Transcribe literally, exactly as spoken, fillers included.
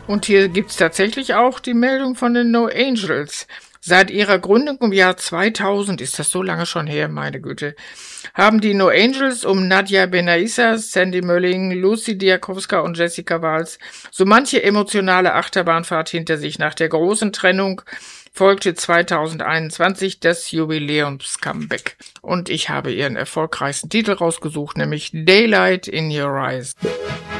Und hier gibt's tatsächlich auch die Meldung von den No Angels. Seit ihrer Gründung im Jahr zweitausend, ist das so lange schon her, meine Güte, haben die No Angels um Nadja Benaissa, Sandy Mölling, Lucy Diakowska und Jessica Wals so manche emotionale Achterbahnfahrt hinter sich. Nach der großen Trennung folgte zweitausendeinundzwanzig das Jubiläums-Comeback. Und ich habe ihren erfolgreichsten Titel rausgesucht, nämlich Daylight in Your Eyes.